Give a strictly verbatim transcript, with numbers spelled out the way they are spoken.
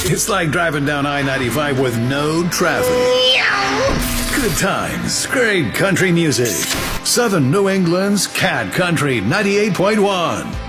It's like driving down I ninety-five with no traffic. Good times, great country music. Southern New England's Cat Country ninety-eight point one.